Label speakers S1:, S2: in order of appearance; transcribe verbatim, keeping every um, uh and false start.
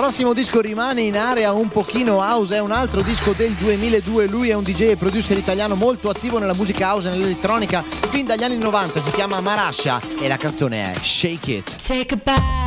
S1: prossimo disco rimane in area un pochino house, è un altro disco del duemiladue. Lui è un D J e producer italiano molto attivo nella musica house e nell'elettronica fin dagli anni novanta, si chiama Marasha e la canzone è Shake It.
S2: Take a bath.